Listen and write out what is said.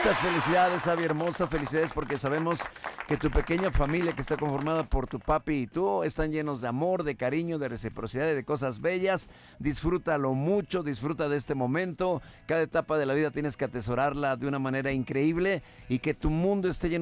Muchas felicidades, Abby hermosa, felicidades porque sabemos que tu pequeña familia que está conformada por tu papi y tú están llenos de amor, de cariño, de reciprocidad y de cosas bellas. Disfrútalo mucho, disfruta de este momento. Cada etapa de la vida tienes que atesorarla de una manera increíble y que tu mundo esté lleno